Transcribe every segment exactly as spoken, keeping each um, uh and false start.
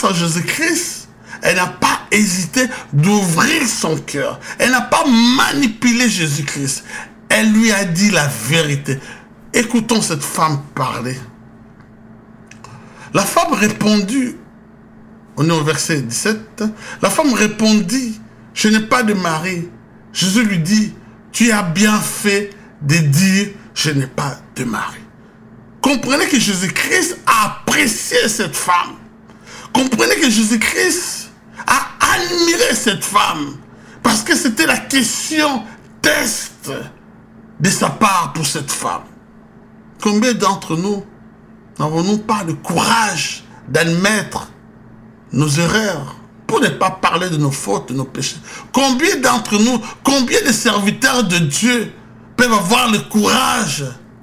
connaître Jésus-Christ, elle n'a pas hésité d'ouvrir son cœur. Elle n'a pas manipulé Jésus-Christ. Elle lui a dit la vérité. Écoutons cette femme parler. La femme répondit, on est au verset dix-sept, la femme répondit, je n'ai pas de mari. Jésus lui dit, tu as bien fait de dire, je n'ai pas de mari. Comprenez que Jésus-Christ a apprécié cette femme. Comprenez que Jésus-Christ a admiré cette femme. Parce que c'était la question test de sa part pour cette femme. Combien d'entre nous n'avons-nous pas le courage d'admettre nos erreurs pour ne pas parler de nos fautes, de nos péchés? Combien d'entre nous, combien de serviteurs de Dieu peuvent avoir le courage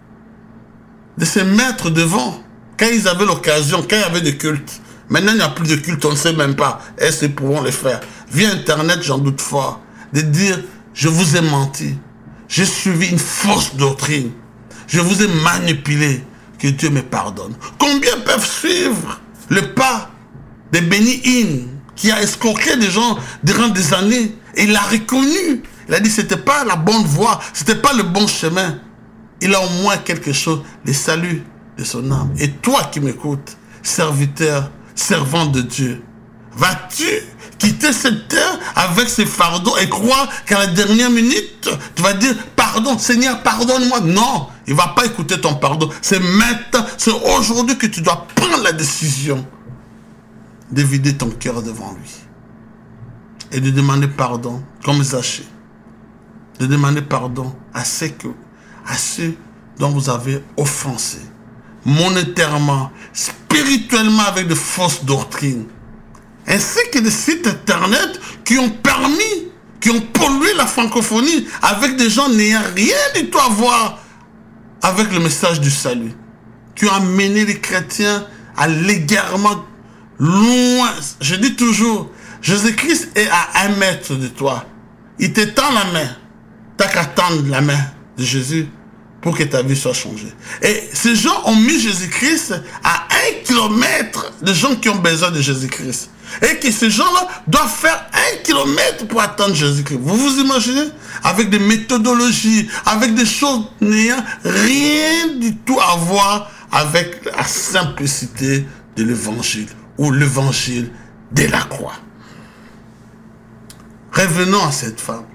de se mettre devant quand ils avaient l'occasion, quand il y avait des cultes? Maintenant, il n'y a plus de culte, on ne sait même pas. Est-ce qu'ils pourront le faire? Via Internet, j'en doute fort. De dire, je vous ai menti. J'ai suivi une fausse doctrine. Je vous ai manipulé. Que Dieu me pardonne. Combien peuvent suivre le pas de Benny Hinn, qui a escroqué des gens durant des années, et il l'a reconnu. Il a dit que ce n'était pas la bonne voie, ce n'était pas le bon chemin. Il a au moins quelque chose, le salut de son âme. Et toi qui m'écoutes, serviteur, servant de Dieu, vas-tu quitter cette terre avec ces fardeaux et croire qu'à la dernière minute, tu vas dire, pardon, Seigneur, pardonne-moi? Non, il ne va pas écouter ton pardon. C'est maintenant, c'est aujourd'hui que tu dois prendre la décision de vider ton cœur devant lui. Et de demander pardon, comme Zachée. De demander pardon à ceux, que, à ceux dont vous avez offensé. Monétairement, spirituellement avec de fausses doctrines. Ainsi que des sites internet qui ont permis, qui ont pollué la francophonie avec des gens n'ayant rien du tout à voir avec le message du salut. Qui ont amené les chrétiens à l'égarement loin. Je dis toujours, Jésus-Christ est à un mètre de toi. Il te tend la main. T'as qu'à tendre la main de Jésus pour que ta vie soit changée. Et ces gens ont mis Jésus-Christ à un kilomètre de gens qui ont besoin de Jésus-Christ. Et que ces gens-là doivent faire un kilomètre pour atteindre Jésus-Christ. Vous vous imaginez? Avec des méthodologies, avec des choses n'ayant rien du tout à voir avec la simplicité de l'évangile ou l'évangile de la croix. Revenons à cette femme.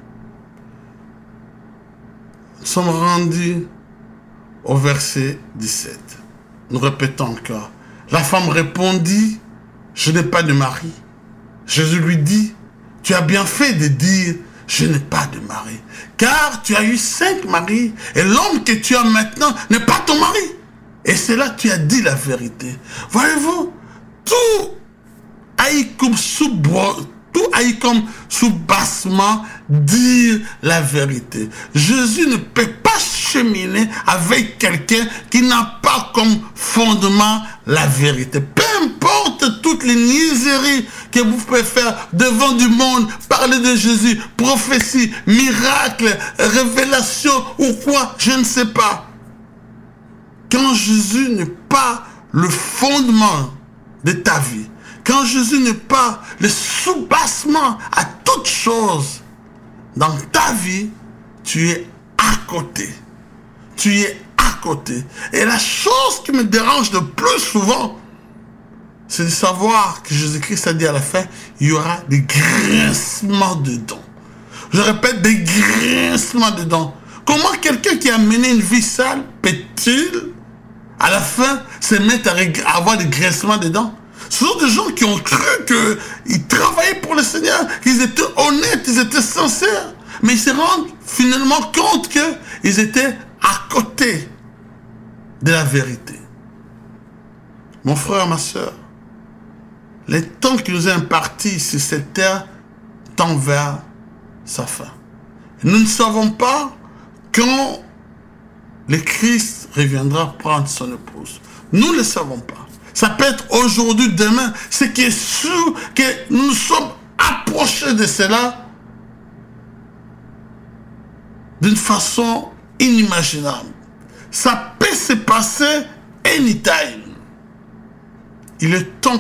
Nous sommes rendus au verset dix-sept. Nous répétons encore. La femme répondit, je n'ai pas de mari. Jésus lui dit, tu as bien fait de dire, je n'ai pas de mari. Car tu as eu cinq maris, et l'homme que tu as maintenant n'est pas ton mari. Et c'est là que tu as dit la vérité. Voyez-vous, tout a eu comme sous tout a eu comme sous-bassement dire la vérité. Jésus ne peut pas cheminer avec quelqu'un qui n'a pas comme fondement la vérité. Peu importe toutes les niaiseries que vous pouvez faire devant du monde, parler de Jésus, prophétie, miracle, révélation ou quoi, je ne sais pas. Quand Jésus n'est pas le fondement de ta vie, quand Jésus n'est pas le soubassement à toute chose dans ta vie, tu es à côté. Tu es à côté. Et la chose qui me dérange le plus souvent, c'est de savoir que Jésus-Christ a dit à la fin, il y aura des grincements de dents. Je répète, des grincements de dents. Comment quelqu'un qui a mené une vie sale peut-il, à la fin, se mettre à avoir des grincements de dents? Ce sont des gens qui ont cru qu'ils travaillaient pour le Seigneur, qu'ils étaient honnêtes, ils étaient sincères. Mais ils se rendent finalement compte qu'ils étaient à côté de la vérité. Mon frère, ma soeur, le temps qui nous est imparti sur cette terre tend vers sa fin. Nous ne savons pas quand le Christ reviendra prendre son épouse. Nous ne le savons pas. Ça peut être aujourd'hui, demain. Ce qui est sûr que nous nous sommes approchés de cela d'une façon inimaginable. Ça peut se passer anytime. Il est temps